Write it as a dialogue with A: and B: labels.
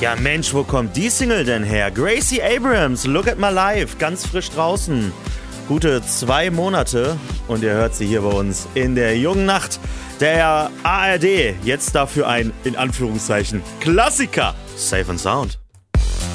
A: Ja Mensch, wo kommt die Single denn her? Gracie Abrams, Look at My Life, ganz frisch draußen. Gute 2 Monate und ihr hört sie hier bei uns in der jungen Nacht der ARD. Jetzt dafür ein, in Anführungszeichen, Klassiker. Safe and Sound.